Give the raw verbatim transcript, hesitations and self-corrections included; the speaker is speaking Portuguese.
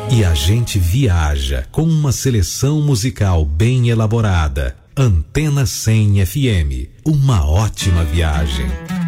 E a gente viaja com uma seleção musical bem elaborada. Antena cem F M, uma ótima viagem.